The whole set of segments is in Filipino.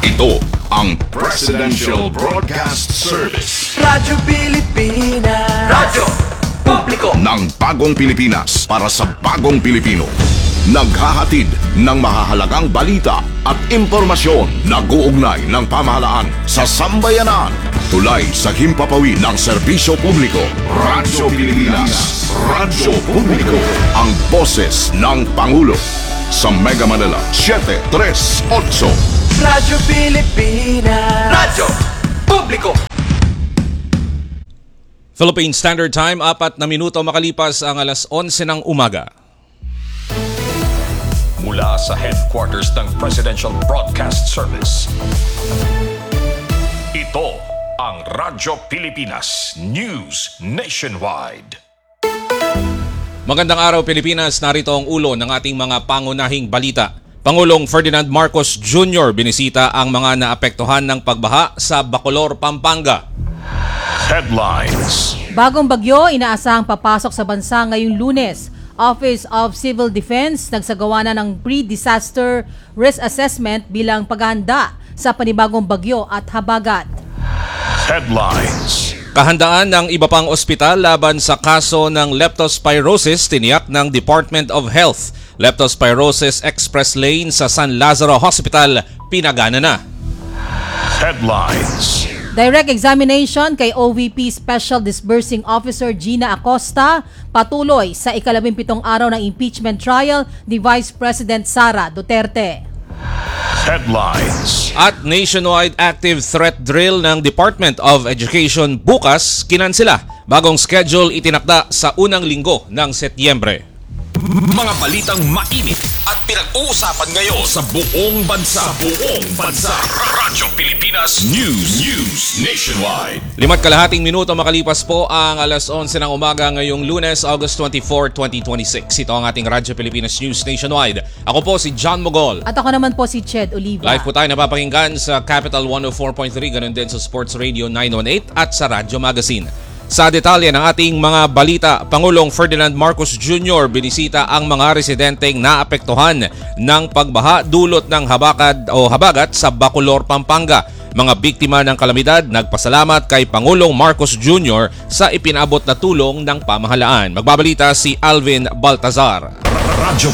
Ito ang Presidential Broadcast Service. Radyo Pilipinas. Radyo Publiko ng bagong Pilipinas para sa bagong Pilipino. Naghahatid ng mahahalagang balita at impormasyon na guugnay ng pamahalaan sa sambayanan. Tulay sa himpapawid ng serbisyo publiko. Radyo Pilipinas. Radyo Publiko. Ang boses ng Pangulo. Sa Mega Manila, 738. Radyo Pilipinas. Radyo Publiko. Philippine Standard Time, 4 na minuto makalipas ang alas 11 ng umaga. Mula sa headquarters ng Presidential Broadcast Service. Ito ang Radyo Pilipinas News Nationwide. Magandang araw Pilipinas, narito ang ulo ng ating mga pangunahing balita. Pangulong Ferdinand Marcos Jr. binisita ang mga naapektuhan ng pagbaha sa Bacolor, Pampanga. Headlines. Bagong bagyo, inaasahang papasok sa bansa ngayong Lunes. Office of Civil Defense nagsagawa na ng pre-disaster risk assessment bilang paghahanda sa panibagong bagyo at habagat. Headlines. Kahandaan ng iba pang ospital laban sa kaso ng leptospirosis tiniyak ng Department of Health. Leptospirosis Express Lane sa San Lazaro Hospital pinagana na. Headlines. Direct examination kay OVP Special Disbursing Officer Gina Acosta patuloy sa ika-17 araw ng impeachment trial ni Vice President Sara Duterte. Headlines. At nationwide active threat drill ng Department of Education bukas kinansela. Bagong schedule itinakda sa unang linggo ng Setyembre. Mga balitang mainit at pinag-uusapan ngayon sa buong bansa. Radyo Pilipinas News Nationwide. 5 minuto makalipas po ang alas 11 ng umaga ngayong Lunes, August 24, 2026. Ito ang ating Radyo Pilipinas News Nationwide. Ako po si John Mogol. At ako naman po si Ched Oliva. Live po tayo napapakinggan sa Capital 104.3, ganun din sa Sports Radio 918 at sa Radyo Magazine. Sa detalye ng ating mga balita, Pangulong Ferdinand Marcos Jr. binisita ang mga residenteng naapektuhan ng pagbaha dulot ng habagat sa Bacolor, Pampanga. Mga biktima ng kalamidad nagpasalamat kay Pangulong Marcos Jr. sa ipinabot na tulong ng pamahalaan. Magbabalita si Alvin Baltazar. Radyo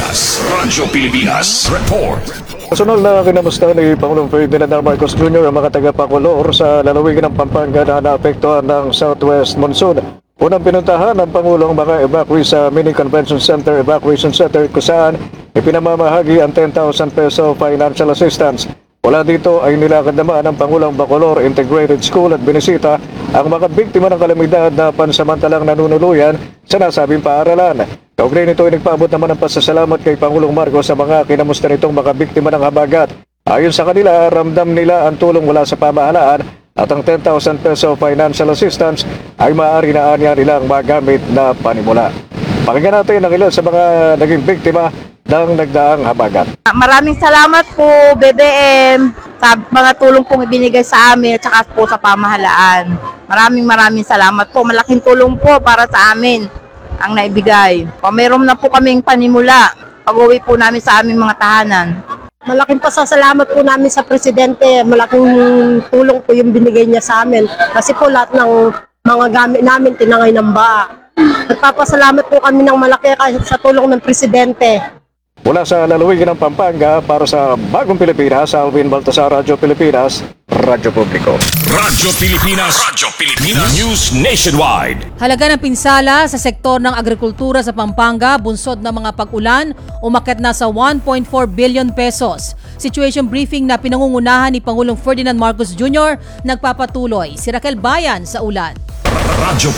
Pilipinas Report. Personal na kinamusta ni Pangulong Ferdinand Marcos Jr. ang mga taga-Bacolor sa lalawigan ng Pampanga na naapektuhan ng Southwest Monsoon. Unang pinuntahan ng Pangulong mga evacuee sa Mini Convention Center Evacuation Center kung saan ipinamamahagi ang 10,000 peso financial assistance. Wala dito ay nilakad naman ng Pangulong Bacolor Integrated School at binisita ang mga biktima ng kalamidad na pansamantalang nanunuluyan sa nasabing paaralan. Kaugnay nito ay nagpaabot naman ng pasasalamat kay Pangulong Marcos sa mga kinamusta nitong mga biktima ng habagat. Ayon sa kanila, ramdam nila ang tulong mula sa pamahalaan at ang 10,000 peso financial assistance ay maaari na anya nilang magamit na panimula. Pakinggan natin ang ilan sa mga naging biktima ng nagdaang habagat. Maraming salamat po BBM sa mga tulong pong ibinigay sa amin at saka po sa pamahalaan. Maraming salamat po. Malaking tulong po para sa amin ang naibigay. Mayroon na po kaming panimula pag-uwi po namin sa aming mga tahanan. Malaking pasasalamat po namin sa Presidente. Malaking tulong po yung binigay niya sa amin. Kasi po lahat ng mga gamit namin tinangay ng baha. Nagpapasalamat po kami ng malaki sa tulong ng Presidente. Mula sa lalawigan ng Pampanga, para sa Bagong Pilipinas, Alvin Baltasar, Radyo Pilipinas, Radyo Publiko. Radyo Pilipinas News Nationwide. Halaga ng pinsala sa sektor ng agrikultura sa Pampanga, bunsod ng mga pag-ulan, umakyat na sa 1.4 billion pesos. Situation briefing na pinangungunahan ni Pangulong Ferdinand Marcos Jr. nagpapatuloy. Si Raquel Bayan sa ulat. Radyo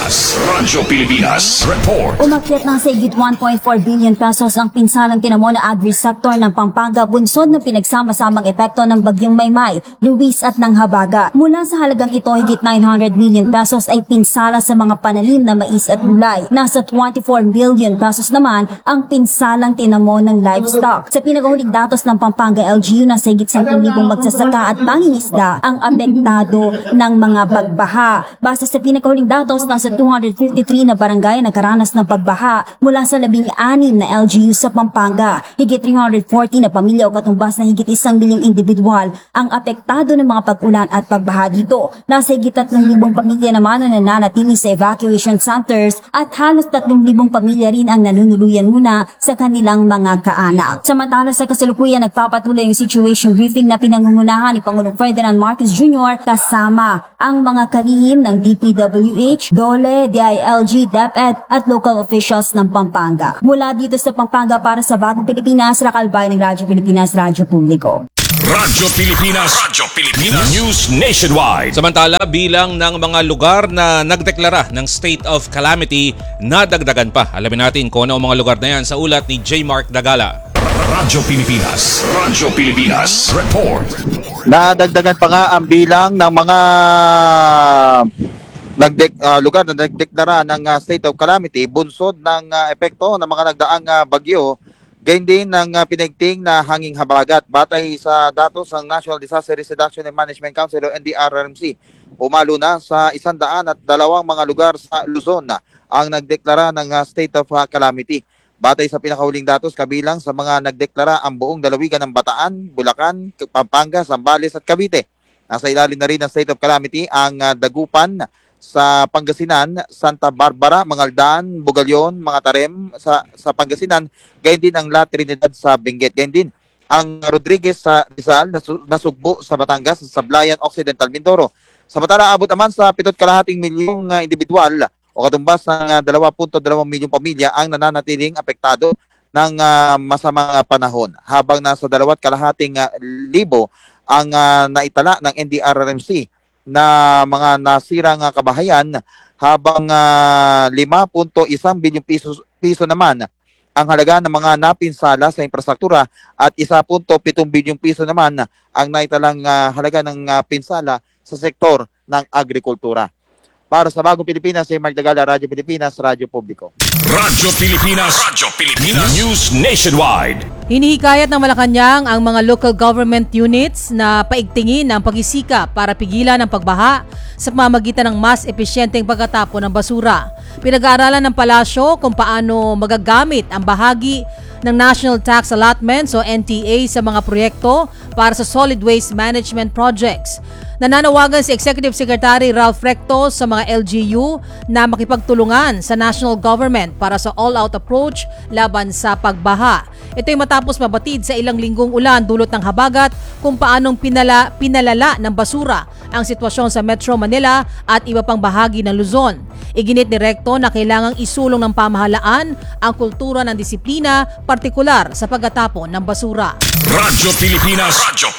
Pilipinas Report. Umakyat ng sa higit 1.4 billion pesos ang pinsalang tinamo na agri-sector ng Pampanga bunsod ng pinagsama-samang epekto ng bagyong Maymay, Luis at ng Habaga. Mula sa halagang ito, higit 900 million pesos ay pinsala sa mga pananim na mais at gulay. Nasa 24 billion pesos naman ang pinsalang tinamo ng livestock. Sa pinagahuling datos ng Pampanga LGU, nasa higit 10,000 magsasaka at mangingisda ang apektado ng mga bagbaha. Base sa Sa pinakahuling datos, nasa 253 na barangay ang nagkaranas ng pagbaha mula sa 16 na LGU sa Pampanga. Higit 340 na pamilya o katumbas na higit 1 milyong individual ang apektado ng mga pag-ulan at pagbaha dito. Nasa higit 3,000 pamilya naman ang nananatili sa evacuation centers at halos 3,000 pamilya rin ang nanunuluyan muna sa kanilang mga kaanak. Samantala sa kasalukuyan, nagpapatuloy yung situation briefing na pinangungunahan ni Pangulong Ferdinand Marcos Jr. kasama ang mga kalihim ng DPWH, DOLE, DILG, DepEd at local officials ng Pampanga. Mula dito sa Pampanga para sa Bagong Pilipinas, Rakalbay ng Radyo Pilipinas, Radyo Publiko. Radyo Pilipinas. News Nationwide. Samantala, bilang ng mga lugar na nagdeklara ng state of calamity, nadagdagan pa. Alamin natin kung ano ang mga lugar na yan sa ulat ni J. Mark Dagala. Radyo Pilipinas. Report. Nadagdagan pa nga ang bilang ng mga lugar na nagdeklara ng state of calamity bunsod ng epekto ng mga nagdaang bagyo, gayon din ng pinigting na hanging habagat. Batay sa datos ng National Disaster Risk Reduction and Management Council o NDRRMC, umalo na sa 102 mga lugar sa Luzon ang nagdeklara ng state of calamity. Batay sa pinakahuling datos, kabilang sa mga nagdeklara ang buong lalawigan ng Bataan, Bulacan, Pampanga, Zambales at Cavite. Nasa ilalim na rin ng state of calamity ang Dagupan sa Pangasinan, Santa Barbara, Mangaldan, Bugalyon, mga Tarem sa Pangasinan, gayon din ang La Trinidad sa Benguet, gayon din ang Rodriguez sa Rizal, Nasugbo sa Batangas, sa Sablayan, Occidental, Mindoro. Samantala, abot naman sa 7,2 milyong individual o katumbas ng 2.2 milyong pamilya ang nananatiling apektado ng masamang panahon. Habang nasa 2,200,000 ang naitala ng NDRRMC na mga nasirang kabahayan, habang 5.1 bilyong piso naman ang halaga ng mga napinsala sa infrastruktura at 1.7 bilyong piso naman ang naitalang halaga ng pinsala sa sektor ng agrikultura. Para sa Bagong Pilipinas, J. Mark Dagala, Radyo Pilipinas, Radyo Publiko. Radyo Pilipinas. News Nationwide. Hinihikayat ng Malacanang ang mga local government units na paigtingin ang pagisika para pigilan ang pagbaha sa pamamagitan ng mas epesyenteng pagkatapon ng basura. Pinag-aaralan ng palasyo kung paano magagamit ang bahagi ng National Tax Allotments o NTA sa mga proyekto para sa solid waste management projects. Nananawagan si Executive Secretary Ralph Recto sa mga LGU na makipagtulungan sa national government para sa all-out approach laban sa pagbaha. Ito'y matapos mabatid sa ilang linggong ulan dulot ng habagat kung paanong pinalala ng basura ang sitwasyon sa Metro Manila at iba pang bahagi ng Luzon. Iginit ni Recto na kailangang isulong ng pamahalaan ang kultura ng disiplina, partikular sa pagtatapon ng basura. Radyo Pilipinas.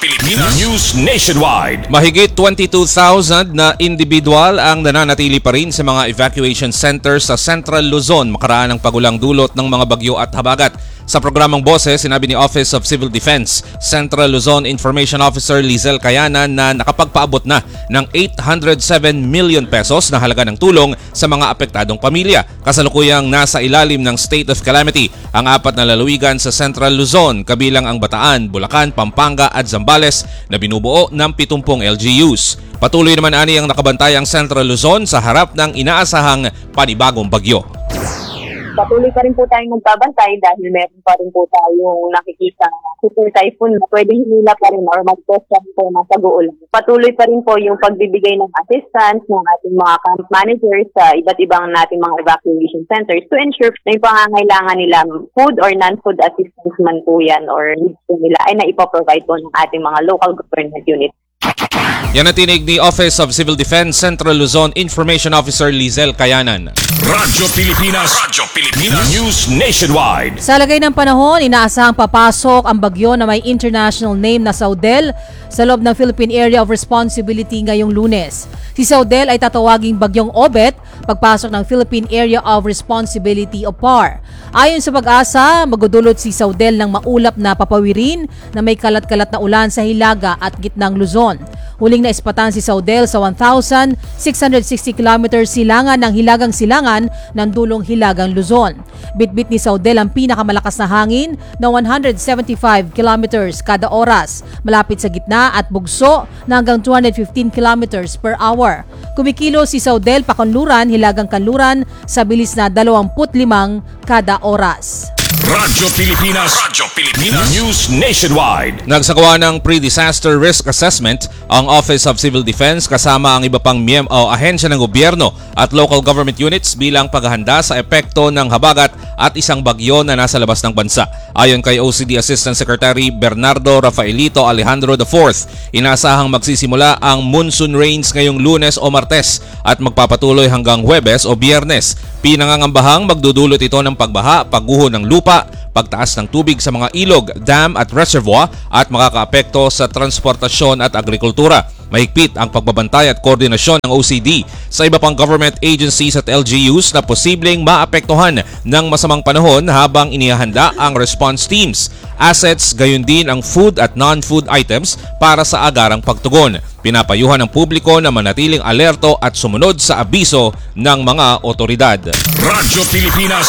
News Nationwide. Mahigit 22,000 na individual ang nananatili pa rin sa mga evacuation centers sa Central Luzon makaraan ng pagulang dulot ng mga bagyo at habagat. Sa programang Boses, sinabi ni Office of Civil Defense Central Luzon Information Officer Lizel Cayanan na nakapagpaabot na ng 807 million pesos na halaga ng tulong sa mga apektadong pamilya. Kasalukuyang nasa ilalim ng state of calamity ang 4 na lalawigan sa Central Luzon, kabilang ang Bataan, Bulacan, Pampanga at Zambales na binubuo ng 70 LGUs. Patuloy naman ani ang nakabantay ang Central Luzon sa harap ng inaasahang panibagong bagyo. Patuloy pa rin po tayong magbabantay dahil meron pa rin po tayong nakikita super typhoon na pwedeng hinila pa rin or mag-question po na pag-uulan. Patuloy pa rin po yung pagbibigay ng assistance ng ating mga camp managers sa iba't ibang nating mga evacuation centers to ensure na yung pangangailangan nila food or non-food assistance man po yan or needs po nila ay naipoprovide po ng ating mga local government units. Yan ang tinig ni Office of Civil Defense Central Luzon Information Officer Lizel Cayanan. Radyo Pilipinas. News Nationwide. Sa lagay ng panahon, inaasahang papasok ang bagyo na may international name na Saudel sa loob ng Philippine Area of Responsibility ngayong Lunes. Si Saudel ay tatawaging bagyong Obet pagpasok ng Philippine Area of Responsibility o PAR. Ayon sa Pag-asa, magdudulot si Saudel ng maulap na papawirin na may kalat-kalat na ulan sa Hilaga at gitnang Luzon. Luzon. Huling naispatan si Saudel sa 1,660 km silangan ng Hilagang Silangan ng dulong Hilagang Luzon. Bitbit ni Saudel ang pinakamalakas na hangin na 175 km kada oras, malapit sa gitna at bugso na hanggang 215 km per hour. Kumikilo si Saudel pakanluran, Hilagang Kanluran sa bilis na 25 kada oras. Radyo Pilipinas. News Nationwide. Nagsagawa ng pre-disaster risk assessment ang Office of Civil Defense kasama ang iba pang ahensya ng gobyerno at local government units bilang paghahanda sa epekto ng habagat at isang bagyo na nasa labas ng bansa. Ayon kay OCD Assistant Secretary Bernardo Rafaelito Alejandro IV, inasahang magsisimula ang monsoon rains ngayong Lunes o Martes at magpapatuloy hanggang Huwebes o Biyernes. Pinangangambahang magdudulot ito ng pagbaha, pagguho ng lupa, pagtaas ng tubig sa mga ilog, dam at reservoir at makakaapekto sa transportasyon at agrikultura. Mahigpit ang pagbabantay at koordinasyon ng OCD sa iba pang government agencies at LGUs na posibleng maapektuhan ng masamang panahon habang inihahanda ang response teams, assets, gayon din ang food at non-food items para sa agarang pagtugon. Pinapayuhan ng publiko na manatiling alerto at sumunod sa abiso ng mga otoridad. Radyo Pilipinas.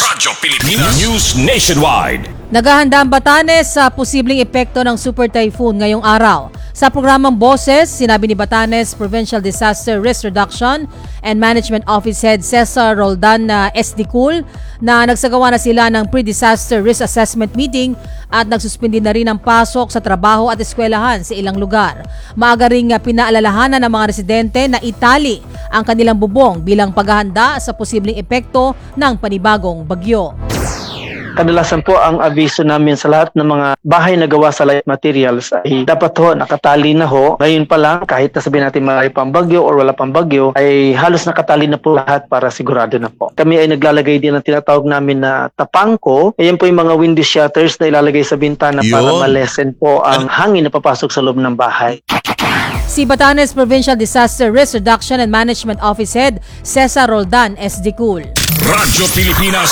News Nationwide. Naghahanda ang Batanes sa posibleng epekto ng Super Typhoon ngayong araw. Sa programang Boses, sinabi ni Batanes Provincial Disaster Risk Reduction and Management Office Head Cesar Roldan Esdicul na nagsagawa na sila ng pre-disaster risk assessment meeting at nagsuspindi na rin ang pasok sa trabaho at eskwelahan sa ilang lugar. Maaga ring pinaalalahanan ng mga residente na itali ang kanilang bubong bilang paghahanda sa posibleng epekto ng panibagong bagyo. Kadalasan po ang abiso namin sa lahat ng mga bahay na gawa sa light materials ay dapat ho nakatali na ho. Ngayon pa lang, kahit na sabihin natin may pang bagyo or wala pang bagyo, ay halos nakatali na po lahat para sigurado na po. Kami ay naglalagay din ng tinatawag namin na tapangko. Ayan po yung mga window shutters na ilalagay sa bintana para malesen po ang hangin na papasok sa loob ng bahay. Si Batanes Provincial Disaster Risk Reduction and Management Office Head Cesar Roldan Esdicul. Radyo Pilipinas.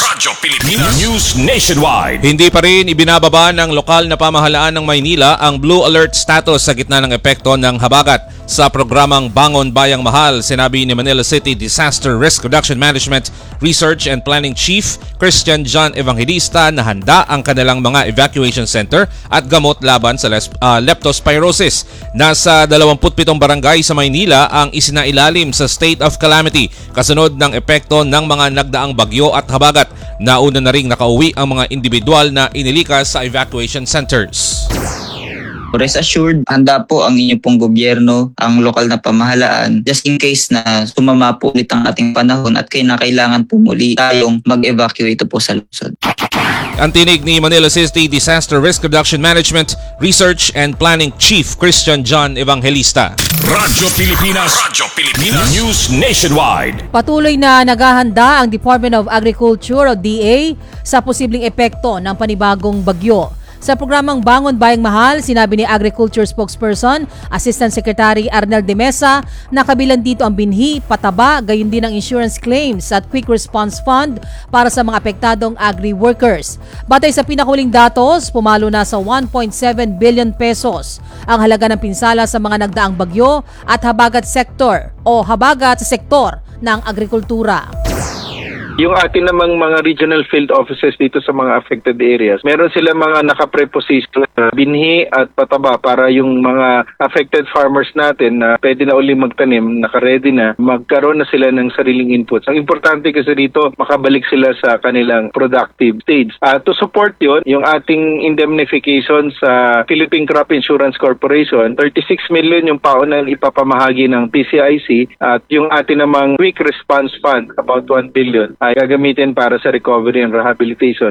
News Nationwide. Hindi pa rin ibinababa ng lokal na pamahalaan ng Maynila ang Blue Alert status sa gitna ng epekto ng habagat. Sa programang Bangon Bayang Mahal, sinabi ni Manila City Disaster Risk Reduction Management Research and Planning Chief Christian John Evangelista na handa ang kanilang mga evacuation center at gamot laban sa leptospirosis. Nasa 27 barangay sa Maynila ang isinailalim sa state of calamity kasunod ng epekto ng mga nagdaang bagyo at habagat. Nauna na ring nakauwi ang mga individual na inilikas sa evacuation centers. Rest assured, handa po ang inyong pong gobyerno, ang lokal na pamahalaan, just in case na sumama po ulit ang ating panahon at kailangan po muli tayong mag-evacuate po sa lungsod. Ang tinig ni Manila City Disaster Risk Reduction Management Research and Planning Chief Christian John Evangelista. Radyo Pilipinas. News Nationwide. Patuloy na naghahanda ang Department of Agriculture o DA sa posibleng epekto ng panibagong bagyo. Sa programang Bangon Bayang Mahal, sinabi ni Agriculture Spokesperson, Assistant Secretary Arnel de Mesa, na kabilang dito ang binhi, pataba, gayon din ang insurance claims at quick response fund para sa mga apektadong agri-workers. Batay sa pinakahuling datos, pumalo na sa 1.7 billion pesos ang halaga ng pinsala sa mga nagdaang bagyo at habagat sector o habagat sa sektor ng agrikultura. Yung atin namang mga regional field offices dito sa mga affected areas, meron sila mga nakapreposition na binhi at pataba para yung mga affected farmers natin na pwede na uli magtanim, naka-ready na, magkaroon na sila ng sariling inputs. Ang importante kasi dito, makabalik sila sa kanilang productive stage. To support yun, yung ating indemnification sa Philippine Crop Insurance Corporation, 36 million yung paon na ipapamahagi ng PCIC at yung atin namang quick response fund, about 1 billion. Ay gagamitin para sa recovery and rehabilitation.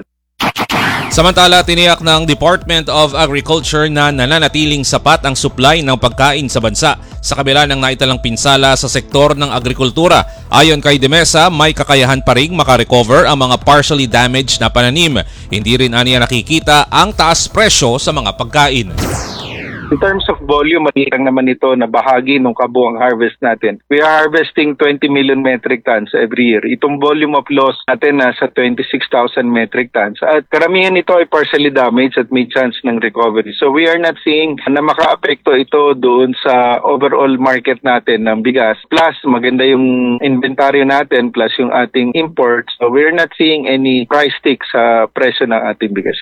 Samantala, tiniyak ng Department of Agriculture na nananatiling sapat ang supply ng pagkain sa bansa sa kabila ng naitalang pinsala sa sektor ng agrikultura. Ayon kay De Mesa, may kakayahan pa ring makarecover ang mga partially damaged na pananim. Hindi rin aniya nakikita ang taas presyo sa mga pagkain. In terms of volume, maliit lang naman ito na bahagi ng kabuang harvest natin. We are harvesting 20 million metric tons every year. Itong volume of loss natin nasa 26,000 metric tons. At karamihan ito ay partially damaged at may chance ng recovery. So we are not seeing na maka-apekto ito doon sa overall market natin ng bigas. Plus, maganda yung inventaryo natin plus yung ating imports. So we are not seeing any price stick sa presyo ng ating bigas.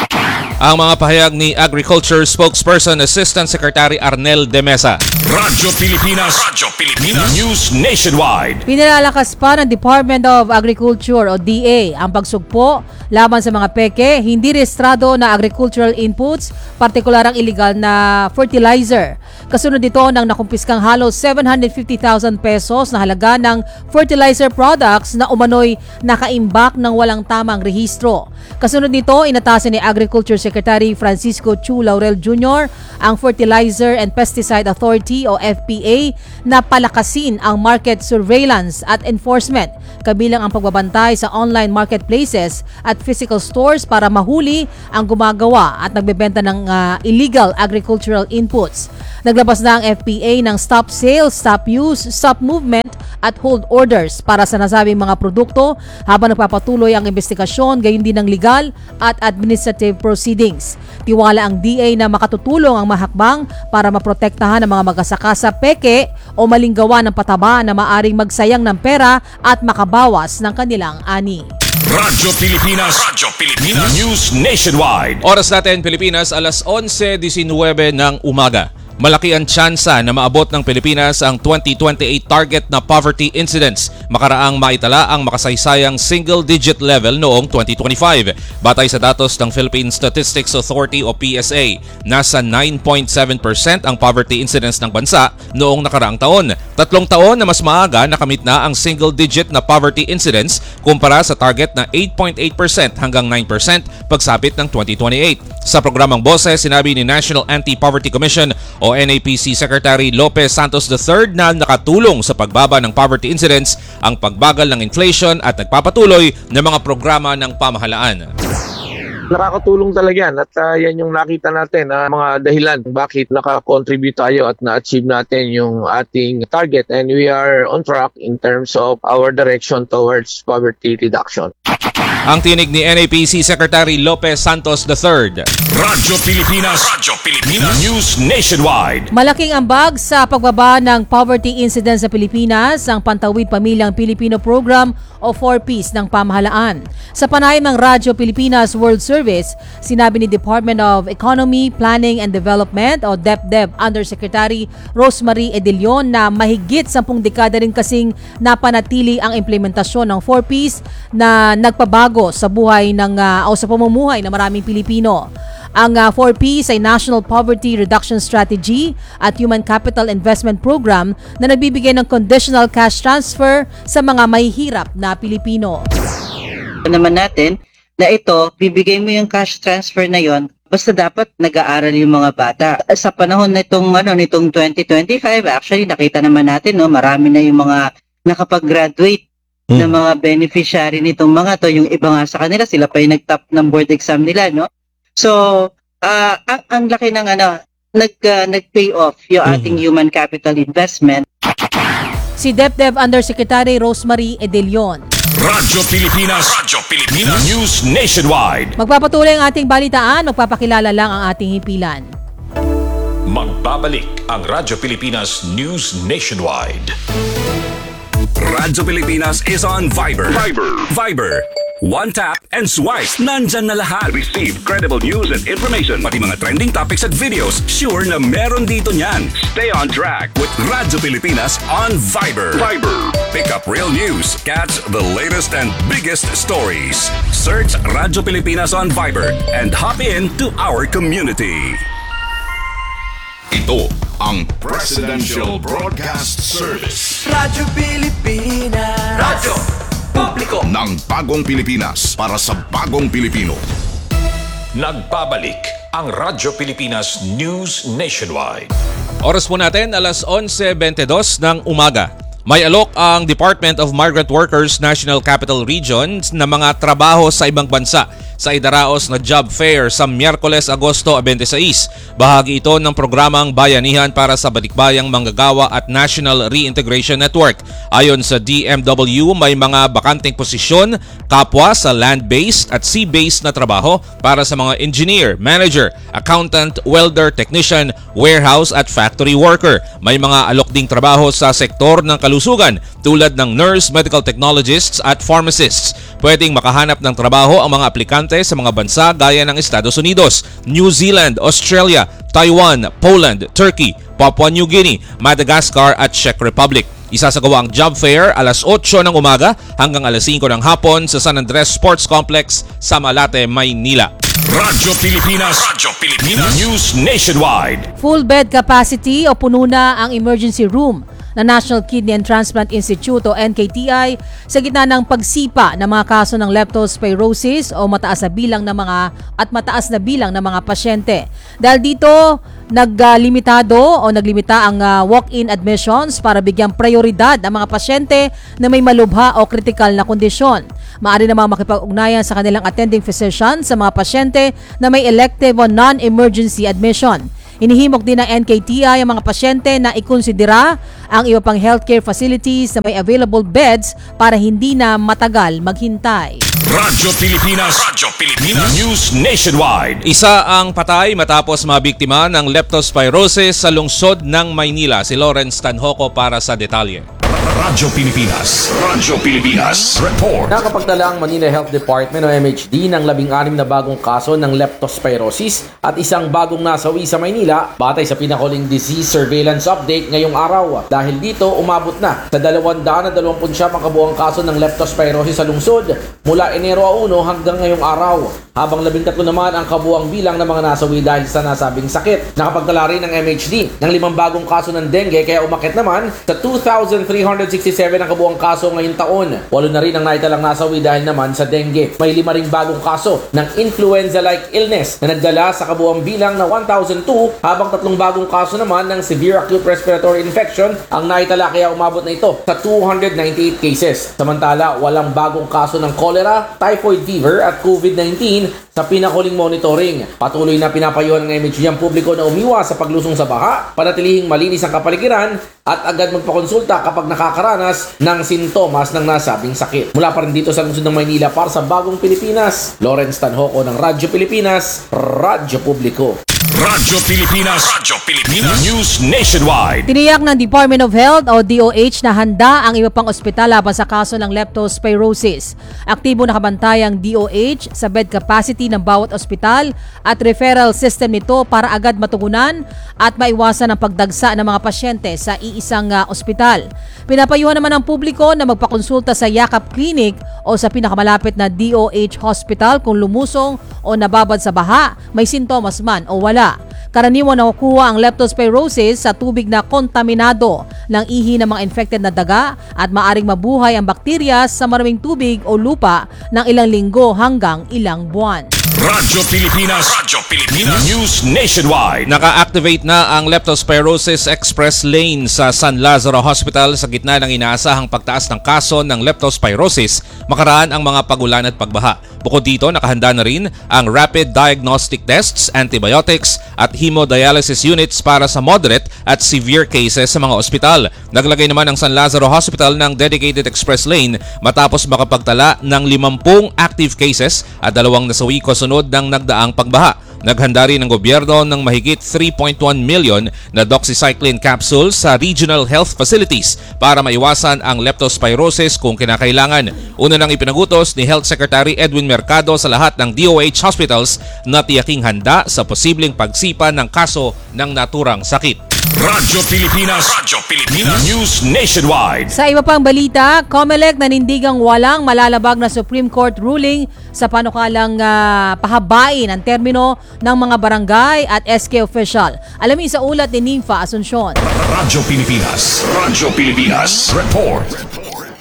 Ang mga pahayag ni Agriculture Spokesperson Assistant Secretary Arnel de Mesa. Radyo Pilipinas News Nationwide. Pinalalakas pa ng Department of Agriculture o DA ang pagsugpo laban sa mga peke, hindi rehistrado na agricultural inputs, partikular ang illegal na fertilizer. Kasunod dito ng nakumpiskang halos 750,000 pesos na halaga ng fertilizer products na umano'y nakaimbak ng walang tamang rehistro. Kasunod nito, inatasan ni Agriculture Secretary Francisco Chu Laurel Jr. ang Fertilizer and Pesticide Authority o FPA na palakasin ang market surveillance at enforcement, kabilang ang pagbabantay sa online marketplaces at physical stores para mahuli ang gumagawa at nagbebenta ng illegal agricultural inputs. Naglabas na ang FPA ng stop sales, stop use, stop movement at hold orders para sa nasabing mga produkto habang nagpapatuloy ang investigasyon, gayon din ng legal at administrative proceedings. Tiwala ang DA na makatutulong ang mahakbang para maprotektahan ang mga magsasaka sa peke o maling gawa ng pataba na maaring magsayang ng pera at makabawas ng kanilang ani. Radyo Pilipinas News Nationwide. Oras natin Pilipinas, alas 11:19 ng umaga. Malaki ang tsansa na maabot ng Pilipinas ang 2028 target na poverty incidence, makaraang maitala ang makasaysayang single-digit level noong 2025. Batay sa datos ng Philippine Statistics Authority o PSA, nasa 9.7% ang poverty incidence ng bansa noong nakaraang taon. 3 taon na mas maaga nakamit na ang single-digit na poverty incidence kumpara sa target na 8.8% hanggang 9% pagsapit ng 2028. Sa programang Boses, sinabi ni National Anti-Poverty Commission o NAPC Secretary Lopez Santos III na nakatulong sa pagbaba ng poverty incidence ang pagbagal ng inflation at nagpapatuloy ng mga programa ng pamahalaan. Nakakatulong talaga yan at yan yung nakita natin na mga dahilan bakit nakakontribute tayo at na-achieve natin yung ating target, and we are on track in terms of our direction towards poverty reduction. Ang tinig ni NAPC Secretary Lopez Santos III. Radyo Pilipinas News Nationwide. Malaking ambag sa pagbaba ng poverty incidence sa Pilipinas ang Pantawid Pamilyang Pilipino Program o 4Ps ng pamahalaan. Sa panayam ng Radyo Pilipinas World Service, sinabi ni Department of Economy, Planning and Development o DepDev Undersecretary Rosemary Edelion na mahigit 10 dekada rin kasing napanatili ang implementasyon ng 4Ps na nagpabago sa buhay o sa pamumuhay ng maraming Pilipino. Ang 4Ps ay National Poverty Reduction Strategy at Human Capital Investment Program na nagbibigay ng conditional cash transfer sa mga mahihirap na Pilipino. Naman natin na ito, bibigay mo yung cash transfer na yon, basta dapat nag-aaral yung mga bata. Sa panahon nitong 2025, actually nakita naman natin marami na yung mga nakapag-graduate na mga beneficiary nitong mga to. Yung iba nga sa kanila, sila pa yung nag-top ng board exam nila, no? So, ang laki ng nag-pay off yung ating human capital investment. Si DepDev Undersecretary Rosemary Edelion. Radyo Pilipinas News Nationwide. Magpapatuloy ang ating balitaan, magpapakilala lang ang ating himpilan. Magbabalik ang Radyo Pilipinas News Nationwide. Radyo Pilipinas is on Viber. One tap and swipe. Nandyan na lahat. Receive credible news and information. Pati mga trending topics at videos. Sure na meron dito niyan. Stay on track with Radyo Pilipinas on Viber. Pick up real news. Catch the latest and biggest stories. Search Radyo Pilipinas on Viber and hop in to our community. Ito ang Presidential Broadcast Service. Radyo Pilipinas. Radyo Publiko ng bagong Pilipinas para sa bagong Pilipino. Nagbabalik ang Radyo Pilipinas News Nationwide. Oras po natin, alas 11:22 ng umaga. May alok ang Department of Migrant Workers National Capital Region na mga trabaho sa ibang bansa sa idaraos na job fair sa Miyerkules, Agosto 26. Bahagi ito ng programang Bayanihan para sa Balikbayang Manggagawa at National Reintegration Network. Ayon sa DMW, may mga bakanting posisyon kapwa sa land-based at sea-based na trabaho para sa mga engineer, manager, accountant, welder, technician, warehouse at factory worker. May mga alok ding trabaho sa sektor ng kalusugan tulad ng nurse, medical technologists at pharmacists. Pwedeng makahanap ng trabaho ang mga aplikante sa mga bansa gaya ng Estados Unidos, New Zealand, Australia, Taiwan, Poland, Turkey, Papua New Guinea, Madagascar at Czech Republic. Isasagawa ang job fair alas 8 ng umaga hanggang alas 5 ng hapon sa San Andres Sports Complex sa Malate, Maynila. Radyo Pilipinas News Nationwide. Full bed capacity o puno na ang emergency room na National Kidney and Transplant Institute o NKTI sa gitna ng pagsipa ng mga kaso ng leptospirosis o mataas na bilang ng mga pasyente. Dahil dito, naglimita ang walk-in admissions para bigyang prioridad ang mga pasyente na may malubha o kritikal na kondisyon. Maaari namang makipag-ugnayan sa kanilang attending physician sa mga pasyente na may elective o non-emergency admission. Inihimok din ng NKTI ang mga pasyente na ikonsidera ang iba pang healthcare facilities na may available beds para hindi na matagal maghintay. Radyo Pilipinas News Nationwide. Isa ang patay matapos mabiktima ng leptospirosis sa lungsod ng Maynila. Si Lawrence Tanhoco para sa detalye. Radyo Pilipinas Report. Nakapagtala ang Manila Health Department o MHD ng 16 na bagong kaso ng leptospirosis at isang bagong nasawi sa Maynila batay sa pinakuling disease surveillance update ngayong araw. Dahil dito, umabot na sa 220 ang kabuuang kaso ng leptospirosis sa lungsod mula Enero 1 hanggang ngayong araw. Habang 13 naman ang kabuuang bilang ng mga nasawi dahil sa nasabing sakit. Nakapagtala rin ng MHD ng 5 bagong kaso ng dengue kaya umakit naman sa 2,367 ang kabuuang kaso ngayong taon. 8 na rin ang naitalang nasawi dahil naman sa dengue. May 5 ring bagong kaso ng influenza-like illness na nagdala sa kabuuang bilang na 1,002 habang 3 bagong kaso naman ng severe acute respiratory infection ang naitala kaya umabot na ito sa 298 cases. Samantala, walang bagong kaso ng cholera, typhoid fever at COVID-19 sa pinakuling monitoring. Patuloy na pinapayuhan ng MHD ang publiko na umiwas sa paglusong sa baha, panatilihing malinis ang kapaligiran at agad magpakonsulta kapag nakakaranas ng sintomas ng nasabing sakit. Mula pa rin dito sa lungsod ng Maynila para sa Bagong Pilipinas, Lawrence Tanhoco ng Radyo Pilipinas, Radyo Publiko. Radyo Pilipinas News Nationwide. Tiniyak ng Department of Health o DOH na handa ang iba pang ospital laban sa kaso ng leptospirosis. Aktibo nakabantay ang DOH sa bed capacity ng bawat ospital at referral system nito para agad matugunan at maiwasan ang pagdagsa ng mga pasyente sa iisang ospital. Pinapayuhan naman ang publiko na magpakonsulta sa Yakap Clinic o sa pinakamalapit na DOH hospital kung lumusong o nababad sa baha, may sintomas man o wala. Karaniwan nakukuha ang leptospirosis sa tubig na kontaminado ng ihi ng mga infected na daga at maaring mabuhay ang bakterya sa maraming tubig o lupa ng ilang linggo hanggang ilang buwan. Radyo Pilipinas News Nationwide. Naka-activate na ang Leptospirosis Express Lane sa San Lazaro Hospital sa gitna ng inaasahang pagtaas ng kaso ng leptospirosis makaraan ang mga pagulan at pagbaha. Bukod dito, nakahanda na rin ang rapid diagnostic tests, antibiotics at hemodialysis units para sa moderate at severe cases sa mga ospital. Naglagay naman ang San Lazaro Hospital ng dedicated express lane matapos makapagtala ng 50 active cases at 2 nasawi kasunod ng nagdaang pagbaha. Naghanda rin ang gobyerno ng mahigit 3.1 million na doxycycline capsules sa regional health facilities para maiwasan ang leptospirosis kung kinakailangan. Una nang ipinagutos ni Health Secretary Edwin Mercado sa lahat ng DOH hospitals na tiyaking handa sa posibleng pagsipa ng kaso ng naturang sakit. Radyo Pilipinas News Nationwide. Sa iba pang balita, COMELEC nanindigang walang malalabag na Supreme Court ruling sa panukalang pahabain ang termino ng mga barangay at SK official. Alamin sa ulat ni Nympha Asuncion. Radyo Pilipinas Report.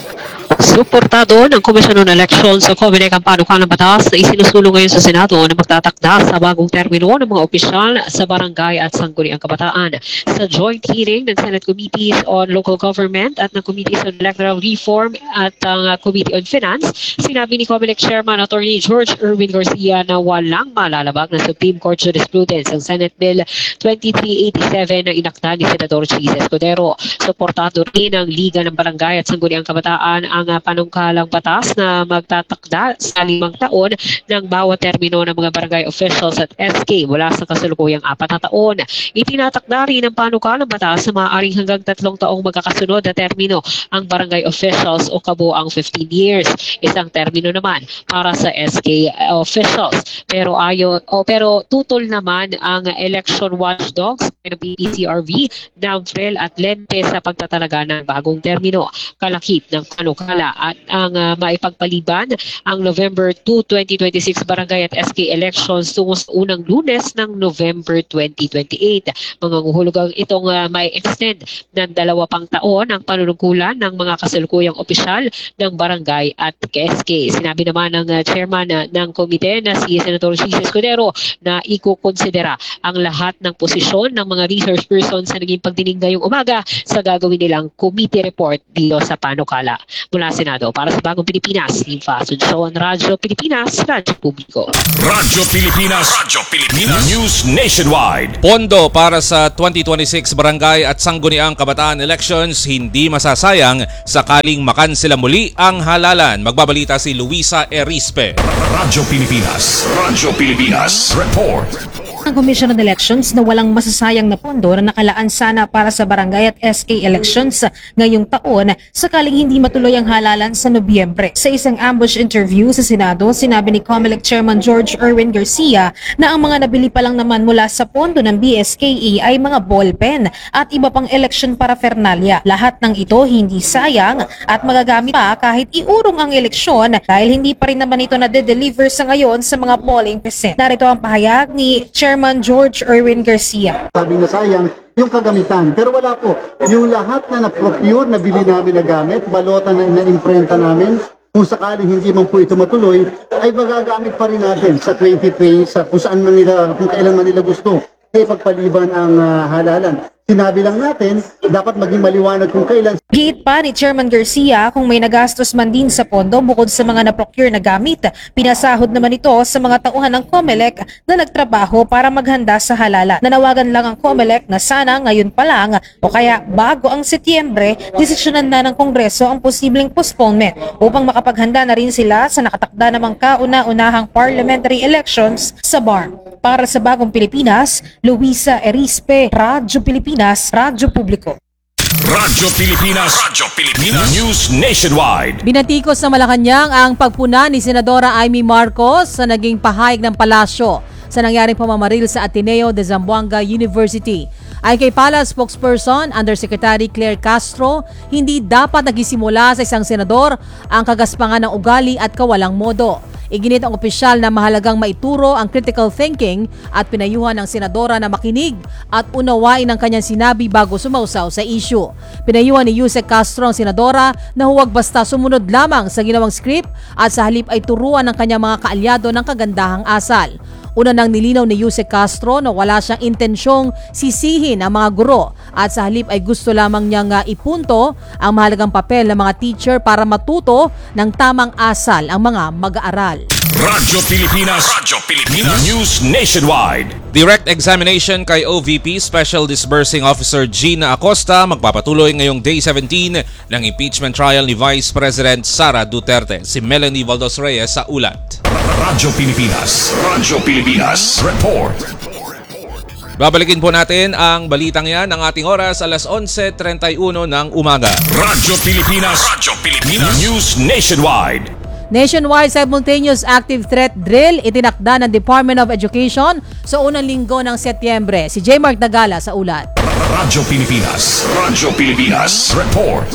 Suportado ng Komisyon ng Elections sa COMELEC ang panukalang batas na isinusulong ngayon sa Senado na magtatakda sa bagong termino ng mga opisyal sa barangay at sangguniang kabataan. Sa joint hearing ng Senate Committees on Local Government at ng Committees on Electoral Reform at ang Committee on Finance, sinabi ni COMELEC Chairman Attorney George Erwin Garcia na walang malalabag na Supreme Court jurisprudence ang Senate Bill 2387 na inakda ni Senador Chis Escudero. Suportado rin ng Liga ng Barangay at Sangguniang Kabataan ang panungkalang batas na magtatakda sa 5 taon ng bawat termino ng mga barangay officials at SK mula sa kasalukuyang 4 na taon. Itinatakda rin ang panukalang batas na maaaring hanggang 3 taong magkakasunod na termino ang barangay officials o kabuang 15 years. Isang termino naman para sa SK officials. Pero tutol naman ang election watchdogs ng PCRV, NAMFREL at LENPE sa pagtatalaga ng bagong termino. Kalakip ng panukala at ang maipagpaliban ang November 2, 2026 barangay at SK elections tungo sa unang Lunes ng November 2028. Mangangahulugang itong may extend ng 2 pang taon ang panunungkulan ng mga kasalukuyang opisyal ng barangay at SK. Sinabi naman ng chairman ng komite na si Senator Chis Escudero na ikukonsidera ang lahat ng posisyon ng mga resource persons sa naging pagdinig ngayong umaga sa gagawin nilang committee report dito sa panukala. Mula Senado, para sa Bagong Pilipinas, Limfa Asuncion, Radyo Pilipinas, Radyo Publiko. Radyo Pilipinas, News Nationwide. Pondo para sa 2026 Barangay at Sangguniang Kabataan Elections hindi masasayang sakaling makansela muli ang halalan. Magbabalita si Luisa Erispe. Radyo Pilipinas, report. Ang Commission on Elections na walang masasayang na pondo na nakalaan sana para sa barangay at SK elections ngayong taon sakaling hindi matuloy ang halalan sa Nobyembre. Sa isang ambush interview sa Senado, sinabi ni COMELEC Chairman George Erwin Garcia na ang mga nabili pa lang naman mula sa pondo ng BSKE ay mga ballpen at iba pang election paraphernalia. Lahat ng ito hindi sayang at magagamit pa kahit iurong ang eleksyon dahil hindi pa rin naman ito na-deliver sa ngayon sa mga polling precinct. Narito ang pahayag ni Chairman George Erwin Garcia. Sabi na sayang yung kagamitan. Pero wala po. Yung lahat na na-procure, nabili namin na gamit, balota na imprenta namin, kung sakaling hindi man po ito matuloy, ay magagamit pa rin natin sa 2020, sa kung saan man nila, kung kailan man nila gusto, ay pagpaliban ang halalan. Sinabi lang natin, dapat maging maliwanag kung kailan. Giit pa ni Chairman Garcia kung may nagastos man din sa pondo bukod sa mga na-procure na gamit, pinasahod naman ito sa mga tauhan ng COMELEC na nagtrabaho para maghanda sa halalan. Nanawagan lang ang COMELEC na sana ngayon pa lang o kaya bago ang Setyembre, desisyonan na ng Kongreso ang posibleng postponement upang makapaghanda na rin sila sa nakatakda namang kauna-unahang parliamentary elections sa BARM. Para sa Bagong Pilipinas, Luisa Erispe, Radyo Pilipinas, Radyo Publiko. Radyo Pilipinas, News Nationwide. Binatikos sa Malacanang ang pagpuna ni Senadora Amy Marcos sa naging pahayag ng palasyo sa nangyaring pamamaril sa Ateneo de Zamboanga University. Ay kay Palace spokesperson Undersecretary Claire Castro, hindi dapat nagsisimula sa isang senador ang kagaspangan ng ugali at kawalang modo. Iginit ang opisyal na mahalagang maituro ang critical thinking at pinayuhan ng senadora na makinig at unawain ang kanyang sinabi bago sumausaw sa issue. Pinayuhan ni Yusek Castro ang senadora na huwag basta sumunod lamang sa ginawang script at sa halip ay turuan ng kanyang mga kaalyado ng kagandahang asal. Una nang nilinaw ni Yusek Castro na wala siyang intensyong sisihin ang mga guro at sa halip ay gusto lamang niyang ipunto ang mahalagang papel ng mga teacher para matuto ng tamang asal ang mga mag-aaral. Radyo Pilipinas, News Nationwide. Direct examination kay OVP Special Disbursing Officer Gina Acosta magpapatuloy ngayong Day 17 ng impeachment trial ni Vice President Sara Duterte. Si Melanie Valdos Reyes sa ulat. Radyo Pilipinas, report. Babalikin po natin ang balitang yan ng ating oras alas 11:31 ng umaga. Radyo Pilipinas, News Nationwide. Nationwide Simultaneous Active Threat Drill itinakda ng Department of Education sa unang linggo ng Setyembre. Si J. Mark Nagala sa ulat. Radyo Pilipinas, report.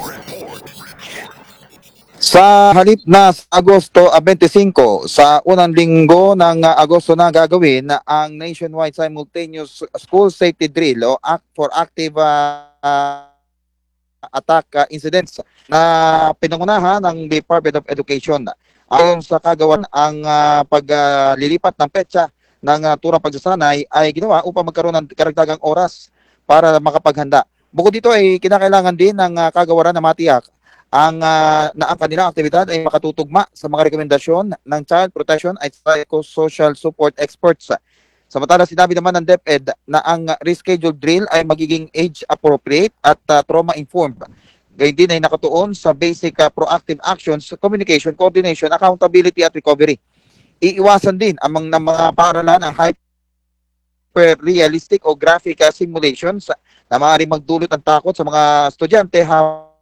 Sa halip na sa Agosto 25, sa unang linggo ng Agosto na gagawin ang Nationwide Simultaneous School Safety Drill o Act for Active attack incidents na pinangunahan ng Department of Education. Ayon sa kagawan, ang paglilipat ng petsa ng turang pagsasanay ay ginawa upang magkaroon ng karagdagang oras para makapaghanda. Bukod dito ay kinakailangan din ng kagawaran na matiyak ang kanilang aktibidad ay makatutugma sa mga rekomendasyon ng Child Protection at Psychosocial Support Experts. Samantala, sinabi naman ng DepEd na ang rescheduled drill ay magiging age-appropriate at trauma-informed. Gayun din ay nakatuon sa basic proactive actions, communication, coordination, accountability at recovery. Iiwasan din ang mga paaralan ang hyper-realistic o graphic simulations na maaaring magdulot ng takot sa mga estudyante habang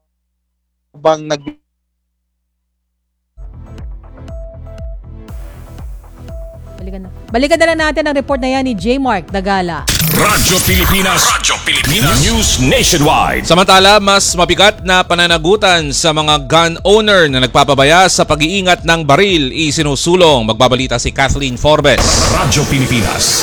Balikan na lang natin ang report na yan ni J. Mark Dagala. Radyo Pilipinas. News Nationwide. Samantala, mas mabigat na pananagutan sa mga gun owner na nagpapabaya sa pag-iingat ng baril isinusulong. Magbabalita si Kathleen Forbes. Radyo Pilipinas.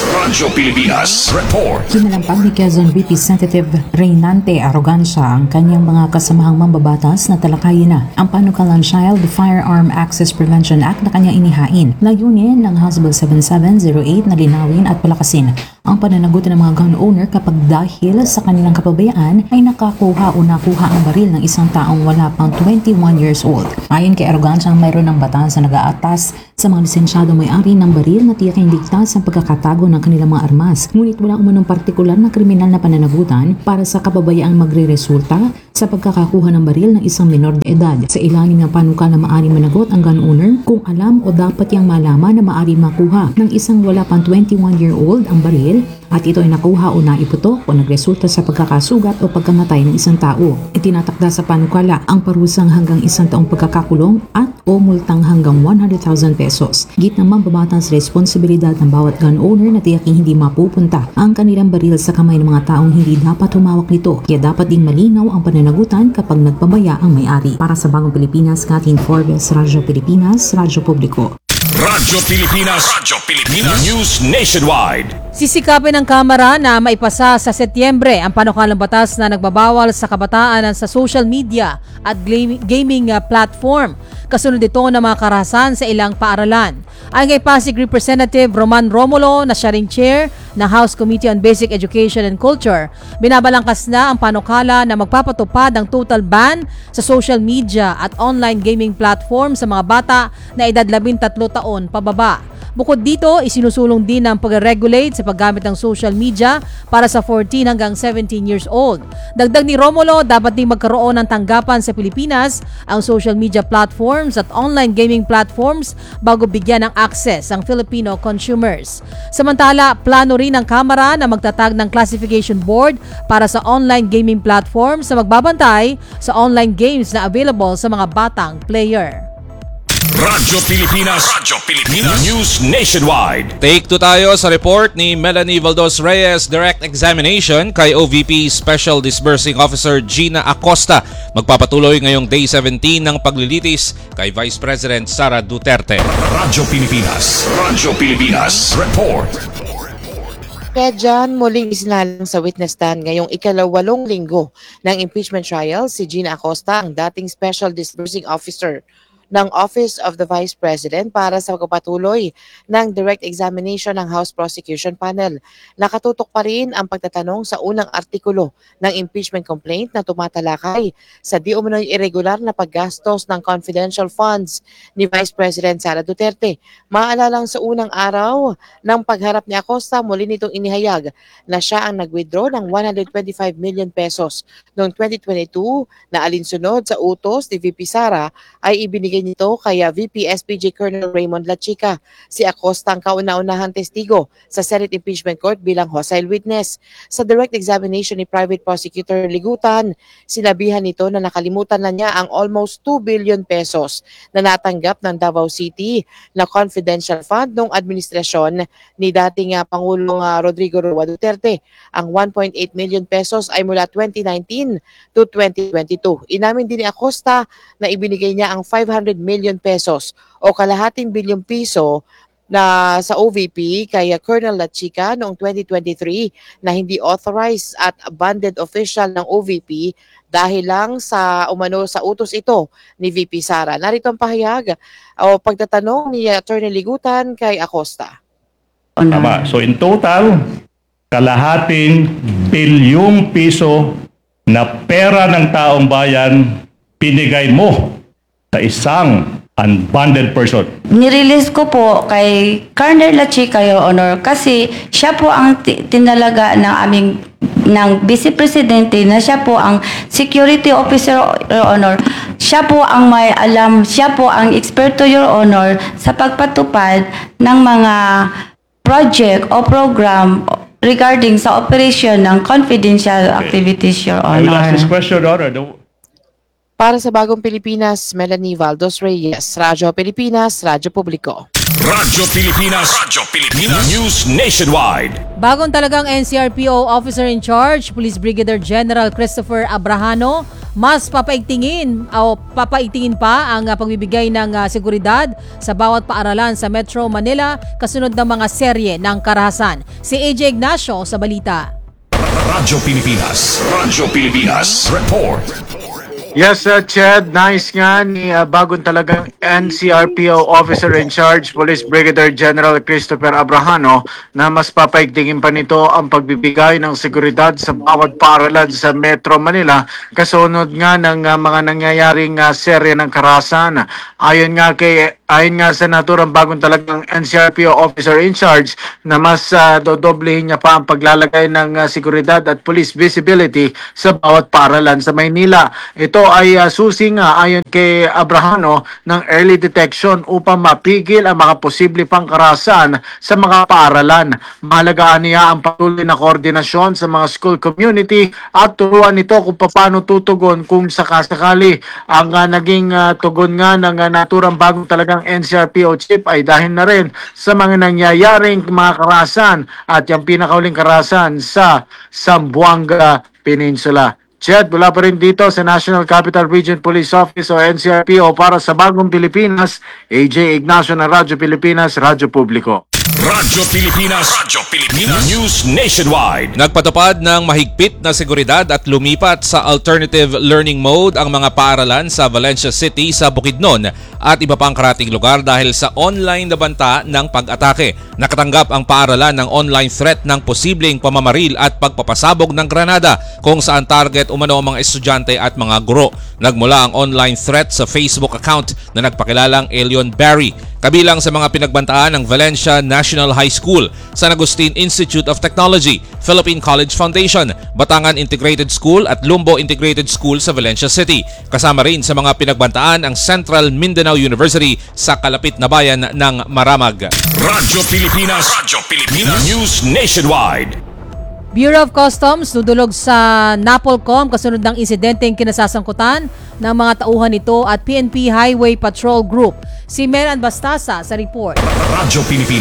Report. Kinalampag ni Quezon VP Sensitive Reynante Arrogancia ang kanyang mga kasamahang mambabatas na talakayin na ang panukalang Child Firearm Access Prevention Act na kanyang inihain. Layunin ng House Bill 7708 na linawin at palakasin ang pananagutan ng mga gun owner kapag dahil sa kanilang kapabayaan ay nakakuha o nakuha ang baril ng isang taong wala pang 21 years old. Ayon kay Arrogancia, mayroon ng batas na nag-aatas sa mga lisensyadong may-ari ng baril na tiyaking ligtas ang pagkakatago ng kanilang mga armas. Ngunit wala umanong partikular na kriminal na pananagutan para sa kapabayaang magre-resulta sa pagkakakuha ng baril ng isang minor de edad. Sa ilalim ng panukala na maaaring managot ang gun owner kung alam o dapat yang malaman na maaaring makuha ng isang wala pang 21-year-old ang baril at ito ay nakuha o naiputok o nagresulta sa pagkakasugat o pagkamatay ng isang tao. Itinatakda sa panukala ang parusang hanggang 1 taong pagkakakulong at o multang hanggang 100,000 pesos. Git ng mambabatang responsibilidad ng bawat gun owner na tiyaking hindi mapupunta ang kanilang baril sa kamay ng mga taong hindi dapat humawak nito. Kaya dapat ding malinaw ang pananagutan kapag nagpabaya ang may-ari. Para sa Bagong Pilipinas, Kathleen Forbes, Radyo Pilipinas, Radyo Publiko. Radyo Pilipinas. News Nationwide. Sisikapin ng Kamara na maipasa sa Setyembre ang panukalang batas na nagbabawal sa kabataan sa social media at gaming platform. Kasunod ito ng mga karahasan sa ilang paaralan. Ayon kay Pasig Representative Roman Romulo na siya ring chair ng House Committee on Basic Education and Culture, binabalangkas na ang panukala na magpapatupad ng total ban sa social media at online gaming platform sa mga bata na edad 13 taon pababa. Bukod dito, isinusulong din ang pag-regulate sa paggamit ng social media para sa 14 hanggang 17 years old. Dagdag ni Romulo, dapat din magkaroon ng tanggapan sa Pilipinas ang social media platforms at online gaming platforms bago bigyan ng access ang Filipino consumers. Samantala, plano rin ng Kamara na magtatag ng classification board para sa online gaming platforms na magbabantay sa online games na available sa mga batang player. Radyo Pilipinas. News Nationwide. Take 2 tayo sa report ni Melanie Valdos Reyes, Direct Examination kay OVP Special Disbursing Officer Gina Acosta. Magpapatuloy ngayong Day 17 ng paglilitis kay Vice President Sara Duterte. Radyo Pilipinas. Report. Kaya dyan, muling isinalang sa witness stand ngayong ika-8 linggo ng impeachment trial si Gina Acosta, ang dating Special Disbursing Officer ng Office of the Vice President para sa pagpapatuloy ng direct examination ng House Prosecution Panel. Nakatutok pa rin ang pagtatanong sa unang artikulo ng impeachment complaint na tumatalakay sa di umano'y irregular na paggastos ng confidential funds ni Vice President Sara Duterte. Maalalang sa unang araw ng pagharap ni Acosta, muli nitong inihayag na siya ang nag-withdraw ng 125 million pesos noong 2022 na alinsunod sa utos ni VP Sara ay ibinigay nito kaya VP SPJ Colonel Raymond Lachica. Si Acosta ang kauna-unahang testigo sa Senate Impeachment Court bilang hostile witness. Sa direct examination ni Private Prosecutor Ligutan, sinabihan nito na nakalimutan na niya ang almost 2 billion pesos na natanggap ng Davao City na confidential fund ng administrasyon ni dating Pangulong Rodrigo Roa Duterte. Ang 1.8 million pesos ay mula 2019 to 2022. Inamin din ni Acosta na ibinigay niya ang 500 million pesos o kalahating bilyong piso na sa OVP kay Colonel Lachica noong 2023 na hindi authorized at banded official ng OVP dahil lang sa umano sa utos ito ni VP Sara. Narito ang pahayag o pagtatanong ni Attorney Ligutan kay Acosta. Tama. So in total, kalahating bilyong piso na pera ng taong bayan pinigay mo sa isang unbonded person. Nirelease ko po kay Colonel Lachica, Your Honor, kasi siya po ang tinalaga ng aming Vice Presidente na siya po ang security officer, Your Honor. Siya po ang may alam, siya po ang eksperto, Your Honor, sa pagpatupad ng mga project o program regarding sa operation ng confidential activities, Your I will ask Honor. this question, Your Honor. Para sa Bagong Pilipinas, Melanie Valdos Reyes, Radyo Pilipinas, Radyo Publiko. Radyo Pilipinas News Nationwide. Bagong talagang NCRPO Officer in Charge, Police Brigadier General Christopher Abrahano, mas papaigtingin pa ang pagbibigay ng seguridad sa bawat paaralan sa Metro Manila kasunod ng mga serye ng karahasan. Si AJ Ignacio sa balita. Radyo Pilipinas Report. Yes, Chad, nice nga ni bagong talagang NCRPO Officer in Charge, Police Brigadier General Christopher Abrahano na mas papaigtingin pa nito ang pagbibigay ng seguridad sa bawat paaralan sa Metro Manila kasunod nga ng mga nangyayaring serye ng karahasan. Ayon nga sa naturang bagong talagang NCRPO Officer in Charge na mas dodoblehin niya pa ang paglalagay ng seguridad at police visibility sa bawat paaralan sa Maynila. Ito ay susi nga ayon kay Abrahano ng early detection upang mapigil ang mga posible pang karahasan sa mga paaralan. Mahalagaan niya ang patuloy na koordinasyon sa mga school community at turuan nito kung paano tutugon kung sakasakali. Ang naging tugon nga ng naturang bagong talagang NCRPO chief ay dahil na rin sa mga nangyayaring mga karahasan at yung pinakauling karahasan sa Zamboanga Peninsula. Chad, mula pa rin dito sa National Capital Region Police Office o NCRPO para sa Bagong Pilipinas, AJ Ignacio na Radyo Pilipinas, Radyo Publiko. Radyo Pilipinas News Nationwide. Nagpatupad ng mahigpit na seguridad at lumipat sa alternative learning mode ang mga paaralan sa Valencia City sa Bukidnon at iba pang karating lugar dahil sa online na banta ng pag-atake. Nakatanggap ang paaralan ng online threat ng posibleng pamamaril at pagpapasabog ng granada kung saan target umano ang mga estudyante at mga guro. Nagmula ang online threat sa Facebook account na nagpakilalang Elion Barry. Kabilang sa mga pinagbantaan ng Valencia National High School, San Agustin Institute of Technology, Philippine College Foundation, Batangan Integrated School at Lumbo Integrated School sa Valencia City. Kasama rin sa mga pinagbantaan ang Central Mindanao University sa kalapit na bayan ng Maramag. Radyo Pilipinas News Nationwide. Bureau of Customs dudulog sa NAPOLCOM kasunod ng insidenteng kinasasangkutan ng mga tauhan nito at PNP Highway Patrol Group. Si Melan Bastasa sa report. Radyo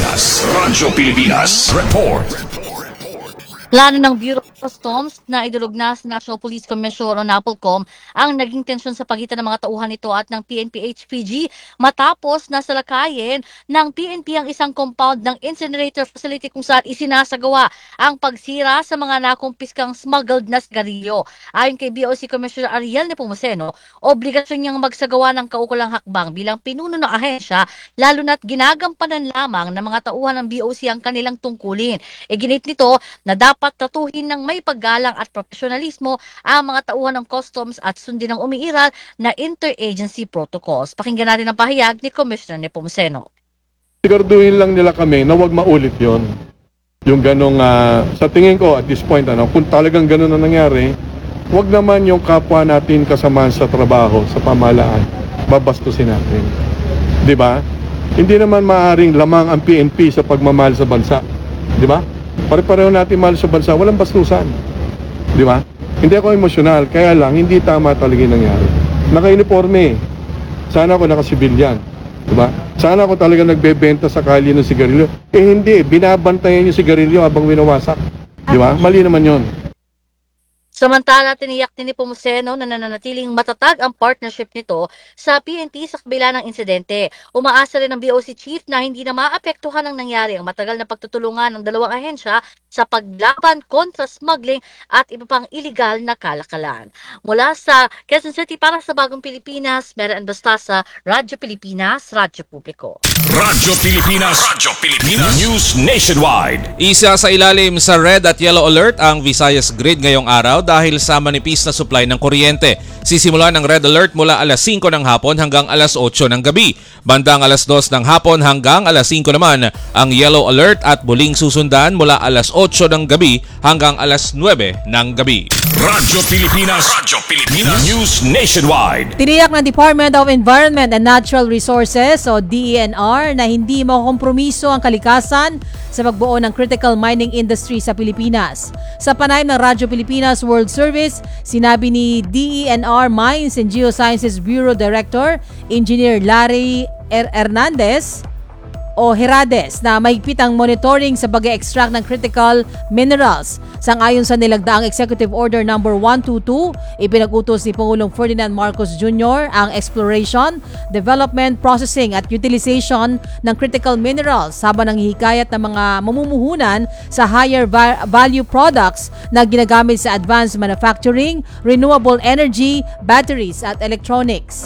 Pilipinas Report. Plano ng Bureau of Customs na idulog na sa National Police Commission o NAPOLCOM ang naging tensyon sa pagitan ng mga tauhan nito at ng PNP HPG matapos na salakayin ng PNP ang isang compound ng incinerator facility kung saan isinasagawa ang pagsira sa mga nakumpiskang smuggled na sigarilyo. Ayon kay BOC Commissioner Ariel Nepomuceno, obligasyon niyang magsagawa ng kaukulang hakbang bilang pinuno ng ahensya lalo na't ginagampanan lamang ng mga tauhan ng BOC ang kanilang tungkulin. Iginit nito na dapat tatuhin ng may paggalang at profesionalismo ang mga tauhan ng customs at sundin ang umiiral na interagency protocols. Pakinggan natin ang pahayag ni Commissioner Nepomuceno. Siguraduhin lang nila kami na wag maulit yon. Yung ganong, sa tingin ko at this point, kung talagang ganon na nangyari, wag naman yung kapwa natin kasamahan sa trabaho, sa pamahalaan, babastusin natin. Di ba? Hindi naman maaaring lamang ang PNP sa pagmamahal sa bansa. Di ba? Pare-pareho natin mahal sa bansa, walang bastusan. Di ba? Hindi ako emosyonal, kaya lang hindi tama talaga yung nangyari. Naka-uniforme. Sana ako naka-sibilyan. Di ba? Sana ako talaga nagbebenta sa kalye ng sigarilyo. Hindi, binabantayan yung sigarilyo habang winawasak. Di ba? Mali naman yon. Samantala, tiniyak ni Nepomuceno na nananatiling matatag ang partnership nito sa PNP sa kabila ng insidente. Umaasa rin ang BOC Chief na hindi na maapektuhan ang nangyari ang matagal na pagtutulungan ng dalawang ahensya sa paglaban kontra smuggling at iba pang iligal na kalakalan. Mula sa Quezon City para sa Bagong Pilipinas, Meron Bastasa, Radyo Pilipinas, Radyo Publiko. Radyo Pilipinas. Radyo Pilipinas. News Nationwide. Isa sa ilalim sa red at yellow alert ang Visayas Grid ngayong araw dahil sa manipis na supply ng kuryente. Sisimula ng red alert mula alas 5 ng hapon hanggang alas 8 ng gabi. Bandang alas 2 ng hapon hanggang alas 5 naman ang yellow alert at muling susundan mula alas 8 ng gabi hanggang alas 9 ng gabi. Radyo Pilipinas. Radyo Pilipinas. News Nationwide. Tiniyak ng Department of Environment and Natural Resources o DENR na hindi makompromiso ang kalikasan sa pagbuo ng critical mining industry sa Pilipinas. Sa panayam ng Radyo Pilipinas World Service, sinabi ni DENR Mines and Geosciences Bureau Director, Engineer Larry Hernandez o Herades na mahigpit ang monitoring sa pag-extract ng critical minerals. Sangayon sa nilagdaang Executive Order No. 122, ipinag-utos ni Pangulong Ferdinand Marcos Jr. ang exploration, development, processing at utilization ng critical minerals habang nanghihikayat ng mga mamumuhunan sa higher value products na ginagamit sa advanced manufacturing, renewable energy, batteries at electronics.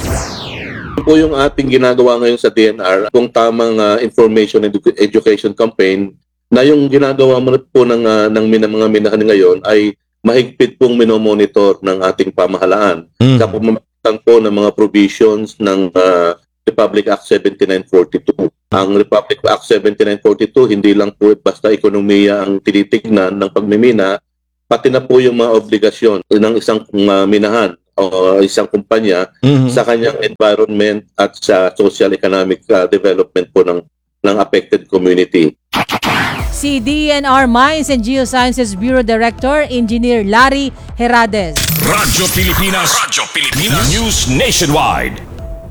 Po yung ating ginagawa ngayon sa DNR, kung tamang information education campaign, na yung ginagawa mo po ng mga minahan ngayon ay mahigpit pong minomonitor ng ating pamahalaan sa pamamagitan po ng mga provisions ng Republic Act 7942. Ang Republic Act 7942, hindi lang po basta ekonomiya ang tinitignan ng pagmimina, pati na po yung mga obligasyon ng isang minahan o isang kumpanya sa kanyang environment at sa social economic development po ng affected community. Si DENR Mines and Geosciences Bureau Director, Engineer Larry Herades. Radyo Pilipinas. Radyo Pilipinas. News Nationwide.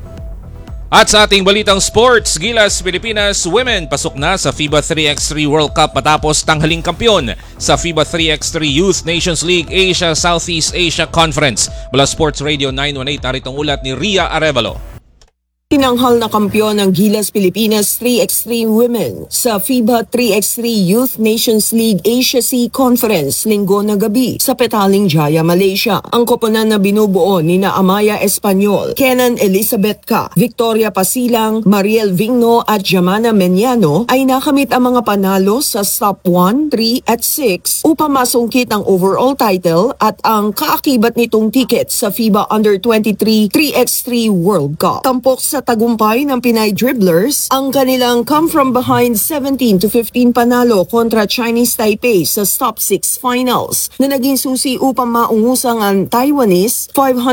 At sa ating balitang sports, Gilas Pilipinas Women pasok na sa FIBA 3x3 World Cup matapos tanghaling kampyon sa FIBA 3x3 Youth Nations League Asia Southeast Asia Conference. Mula Sports Radio 918, naritong ulat ni Ria Arevalo. Tinanghal na kampyon ng Gilas Pilipinas 3x3 Women sa FIBA 3x3 Youth Nations League Asia Sea Conference linggo na gabi sa Petaling Jaya, Malaysia. Ang koponan na binubuo ni na Amaya Espanyol, Kenan Elizabeth Ka, Victoria Pasilang, Mariel Vigno at Jamana Menyano ay nakamit ang mga panalo sa stop 1, 3 at 6 upang masungkit ang overall title at ang kaakibat nitong ticket sa FIBA Under-23 3x3 World Cup. Tampok sa tagumpay ng Pinay Dribblers ang kanilang come from behind 17-15 panalo kontra Chinese Taipei sa stop 6 finals na naging susi upang maungusang ang Taiwanese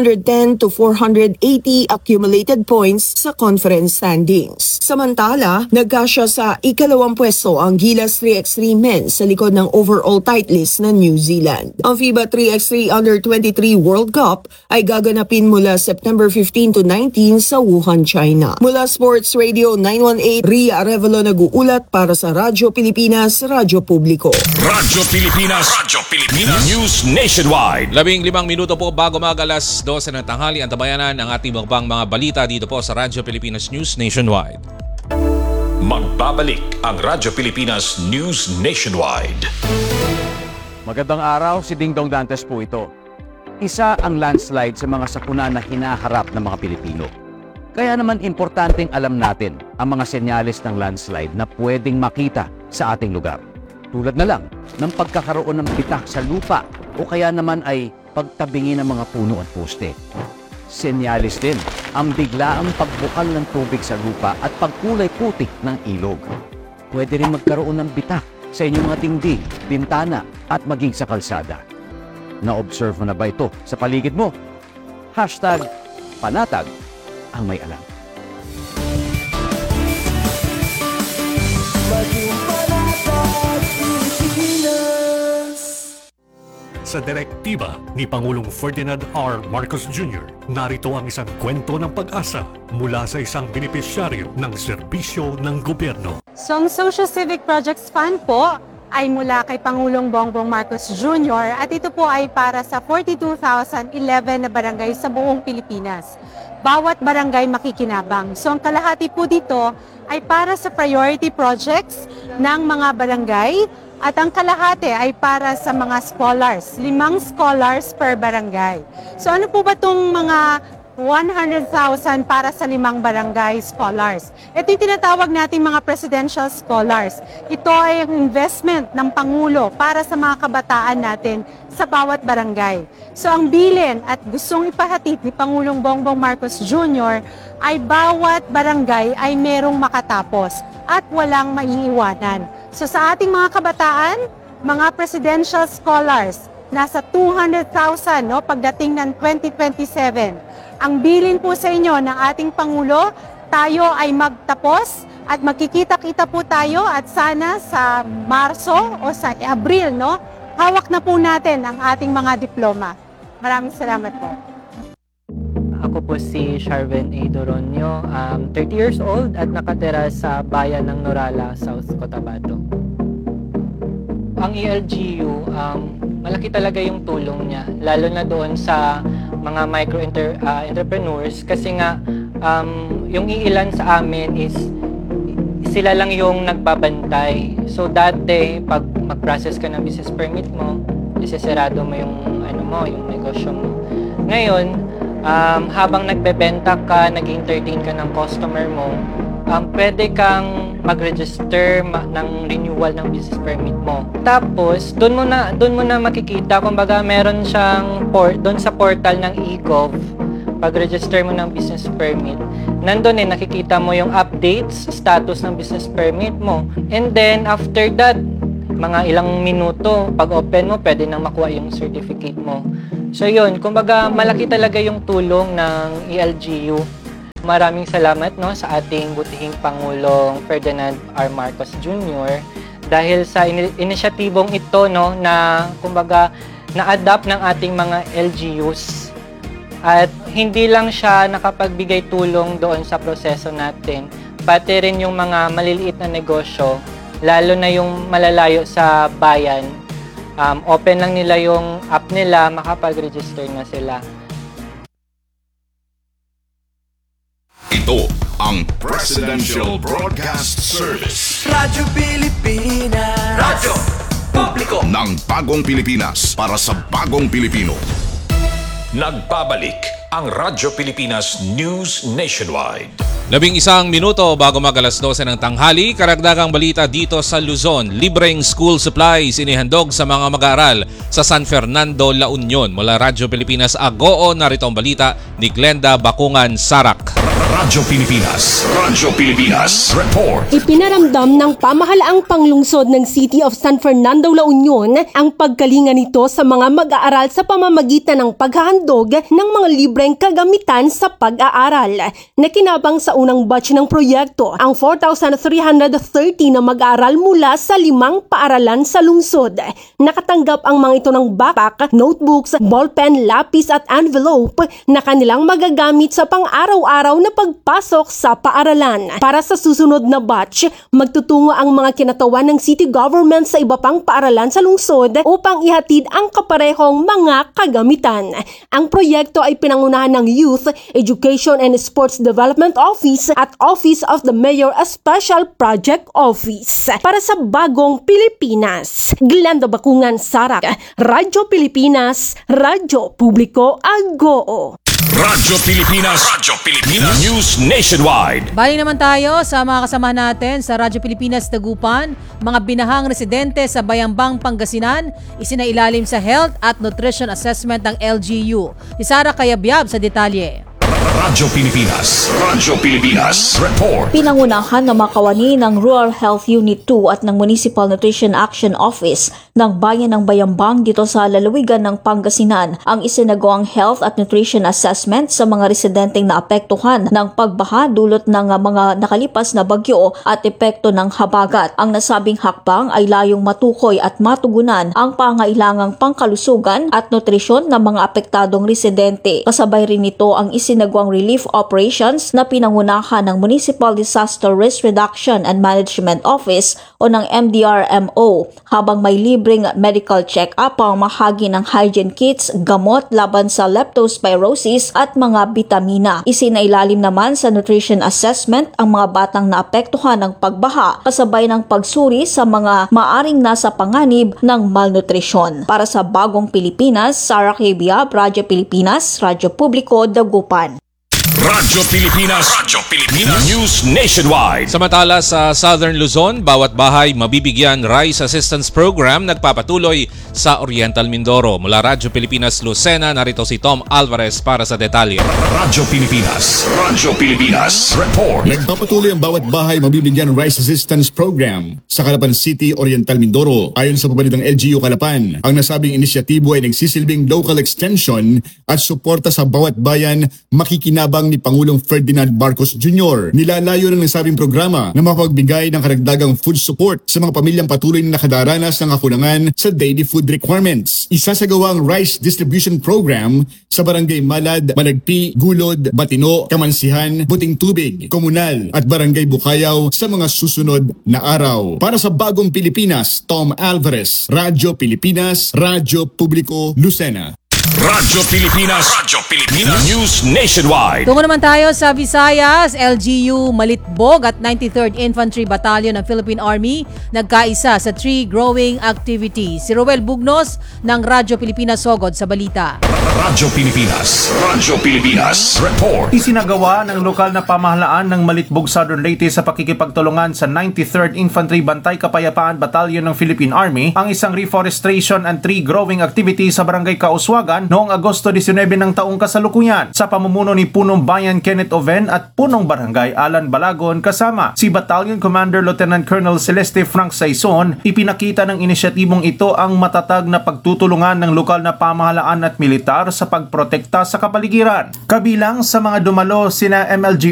510-480 accumulated points sa conference standings. Samantala, nagkasya sa ikalawang pwesto ang Gilas 3x3 men sa likod ng overall title list ng New Zealand. Ang FIBA 3x3 Under-23 World Cup ay gaganapin mula September 15 to 19 sa Wuhan, China. Mula Sports Radio 918, Ria Arevalo nag-uulat para sa Radyo Pilipinas, Radyo Publiko. Radyo Pilipinas. Radyo Pilipinas. News Nationwide. 15 minuto po bago mag-alas 12 ng tanghali, antabayanan ang ating mga balita dito po sa Radyo Pilipinas News Nationwide. Magbabalik ang Radyo Pilipinas News Nationwide. Magandang araw, si Dingdong Dantes po ito. Isa ang landslide sa mga sakuna na hinaharap ng mga Pilipino. Kaya naman importanteng alam natin ang mga senyales ng landslide na pwedeng makita sa ating lugar. Tulad na lang ng pagkakaroon ng bitak sa lupa o kaya naman ay pagtabingi ng mga puno at poste. Senyales din ang biglaang pagbukal ng tubig sa lupa at pagkulay putik ng ilog. Pwede rin magkaroon ng bitak sa inyong mga dingding, bintana at maging sa kalsada. Na-observe mo na ba ito sa paligid mo? #panatag ang may alam. Sa direktiba ni Pangulong Ferdinand R. Marcos Jr., narito ang isang kwento ng pag-asa mula sa isang benepisyaryo ng serbisyo ng gobyerno. So ang Social Civic Projects Fund po ay mula kay Pangulong Bongbong Marcos Jr. at ito po ay para sa 42,011 na barangay sa buong Pilipinas. Bawat barangay makikinabang. So ang kalahati po dito ay para sa priority projects ng mga barangay at ang kalahati ay para sa mga scholars. 5 scholars per barangay. So ano po ba itong mga 100,000 para sa 5 barangay scholars? Ito yung tinatawag nating mga presidential scholars. Ito ay ang investment ng Pangulo para sa mga kabataan natin sa bawat barangay. So ang bilin at gustong ipahatid ni Pangulong Bongbong Marcos Jr. ay bawat barangay ay merong makatapos at walang maiiwanan. So sa ating mga kabataan, mga presidential scholars, nasa 200,000 pagdating ng 2027. Ang bilin po sa inyo ng ating Pangulo, tayo ay magtapos at magkikita-kita po tayo at sana sa Marso o sa Abril, hawak na po natin ang ating mga diploma. Maraming salamat po. Ako po si Sharven A. Doronio, 30 years old at nakatira sa bayan ng Norala, South Cotabato. Ang ELGU, malaki talaga yung tulong niya, lalo na doon sa mga micro-entrepreneurs kasi nga yung iilan sa amin is sila lang yung nagbabantay. So dati, pag mag-process ka ng business permit mo, isesarado mo yung, yung negosyo mo. Ngayon, habang nagbebenta ka, nag-entertain ka ng customer mo, pwede kang mag-register ng renewal ng business permit mo. Tapos, doon mo na makikita, kumbaga meron siyang doon sa portal ng eGov, pag-register mo ng business permit, nandun nakikita mo yung updates, status ng business permit mo. And then, after that, mga ilang minuto, pag open mo, pwede nang makuha yung certificate mo. So yun, kumbaga malaki talaga yung tulong ng ELGU. Maraming salamat sa ating butihing Pangulong Ferdinand R. Marcos Jr. dahil sa inisyatibong ito na kumbaga na-adapt ng ating mga LGUs at hindi lang siya nakapagbigay tulong doon sa proseso natin, pati rin yung mga maliliit na negosyo, lalo na yung malalayo sa bayan. Open lang nila yung app nila, makapag-register na sila. Ito ang Presidential Broadcast Service. Radyo Pilipinas. Radyo Publiko Ng bagong Pilipinas para sa bagong Pilipino. Nagbabalik ang Radyo Pilipinas News Nationwide. 11 minuto bago mag-alas 12 ng tanghali, karagdagang balita dito sa Luzon. Libreng school supplies inihandog sa mga mag-aaral sa San Fernando, La Union. Mula Radyo Pilipinas Agoo, narito ang balita ni Glenda Bakungan Sarak. Radyo Pilipinas Report. Ipinaramdam ng pamahalaang panglungsod ng City of San Fernando, La Union ang pagkalinga nito sa mga mag-aaral sa pamamagitan ng paghahandog ng mga libreng kagamitan sa pag-aaral. Nakinabang sa unang batch ng proyekto ang 4,330 na mag-aaral mula sa 5 paaralan sa lungsod. Nakatanggap ang mga ito ng backpack, notebooks, ballpen, lapis at envelope na kanilang magagamit sa pang-araw-araw na pagpasok sa paaralan. Para sa susunod na batch, magtutungo ang mga kinatawan ng city government sa iba pang paaralan sa lungsod upang ihatid ang kaparehong mga kagamitan. Ang proyekto ay pinangunahan ng Youth, Education and Sports Development Office at Office of the Mayor Special Project Office. Para sa bagong Pilipinas, Glenda Bakungan Sarak, Radyo Pilipinas, Radyo Publiko Agoo. Radyo Pilipinas News Nationwide. Balik naman tayo sa mga kasama natin sa Radyo Pilipinas Tagupan. Mga binahang residente sa Bayambang, Pangasinan, isinailalim sa Health at Nutrition Assessment ng LGU. Si Sara Kayabyab sa detalye. Radyo Pilipinas Report. Pinangunahan ng mga kawani ng Rural Health Unit 2 at ng Municipal Nutrition Action Office ng Bayan ng Bayambang dito sa lalawigan ng Pangasinan ang isinagawang Health at Nutrition Assessment sa mga residenteng naapektuhan ng pagbaha dulot ng mga nakalipas na bagyo at epekto ng habagat. Ang nasabing hakbang ay layong matukoy at matugunan ang pangailangang pangkalusugan at nutrisyon ng mga apektadong residente. Kasabay rin nito ang isinagawang isinagawang relief operations na pinangunahan ng Municipal Disaster Risk Reduction and Management Office o ng MDRMO, habang may libreng medical check-up ang mahagi ng hygiene kits, gamot laban sa leptospirosis at mga bitamina. Isinailalim naman sa nutrition assessment ang mga batang naapektuhan ng pagbaha kasabay ng pagsuri sa mga maaring nasa panganib ng malnutrisyon. Para sa Bagong Pilipinas, Sarah Kebia, Radyo Pilipinas, Radyo Publiko, Dagupan. Radyo Pilipinas. Radyo Pilipinas. News Nationwide. Samantala sa Southern Luzon, bawat bahay mabibigyan Rice Assistance Program nagpapatuloy sa Oriental Mindoro. Mula Radyo Pilipinas Lucena, narito si Tom Alvarez para sa detalye. Radyo Pilipinas. Radyo Pilipinas. Report. Nagpapatuloy ang bawat bahay mabibigyan Rice Assistance Program sa Calapan City, Oriental Mindoro. Ayon sa pabalitang LGU Calapan, ang nasabing inisyatibo ay nagsisilbing local extension at suporta sa bawat bayan makikinabang ni Pangulong Ferdinand Marcos Jr. Nilalayo ng nasabing programa na mapagbigay ng karagdagang food support sa mga pamilyang patuloy na nakadaranas ng kakulangan sa daily food requirements. Isasagawa ang rice distribution program sa Barangay Malad, Malagpi, Gulod, Batino, Kamansihan, Buting Tubig, Komunal at Barangay Bukayaw sa mga susunod na araw. Para sa Bagong Pilipinas, Tom Alvarez, Radyo Pilipinas, Radyo Publiko, Lucena. Radyo Pilipinas. Radyo Pilipinas. News Nationwide. Tungo naman tayo sa Visayas. LGU Malitbog at 93rd Infantry Battalion ng Philippine Army nagkaisa sa tree growing activity. Si Roel Bugnos ng Radyo Pilipinas Sogod sa balita. Radyo Pilipinas. Radyo Pilipinas. Report. Isinagawa ng lokal na pamahalaan ng Malitbog, Southern Leyte sa pakikipagtulungan sa 93rd Infantry Bantay Kapayapaan Battalion ng Philippine Army ang isang reforestation and tree growing activity sa Barangay Kauswagan noong Agosto 19 ng taong kasalukuyan sa pamumuno ni Punong Bayan Kenneth Oven at Punong Barangay Alan Balagon kasama si Battalion Commander Lieutenant Colonel Celeste Frank Saison. Ipinakita ng inisyatibong ito ang matatag na pagtutulungan ng lokal na pamahalaan at militar sa pagprotekta sa kapaligiran. Kabilang sa mga dumalo sina MLG